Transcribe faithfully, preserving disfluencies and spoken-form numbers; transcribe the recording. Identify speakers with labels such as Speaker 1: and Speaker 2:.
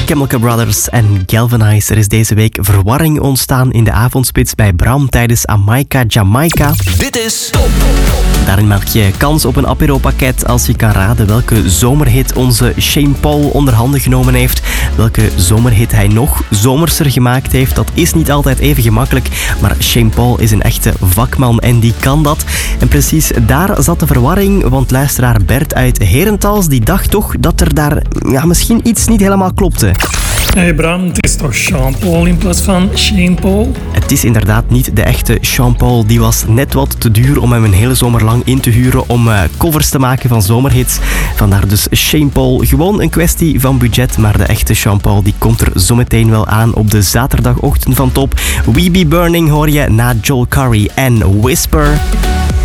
Speaker 1: Chemical Brothers en Galvanize. Er is deze week verwarring ontstaan in de avondspits bij Bram tijdens Amaika Jamaica.
Speaker 2: Dit is Top.
Speaker 1: Daarin maak je kans op een apéro-pakket als je kan raden welke zomerhit onze Shane Paul onder handen genomen heeft. Welke zomerhit hij nog zomerser gemaakt heeft, dat is niet altijd even gemakkelijk. Maar Shane Paul is een echte vakman en die kan dat. En precies daar zat de verwarring, want luisteraar Bert uit Herentals die dacht toch dat er daar ja, misschien iets niet helemaal klopte.
Speaker 3: Hey Bram, het is toch Sean Paul in plaats van Shane Paul?
Speaker 1: Het is inderdaad niet de echte Sean Paul. Die was net wat te duur om hem een hele zomer lang in te huren om uh, covers te maken van zomerhits. Vandaar dus Shane Paul. Gewoon een kwestie van budget, maar de echte Sean Paul die komt er zometeen wel aan op de zaterdagochtend van Top. We Be Burning hoor je na Joel Corry en Whisper.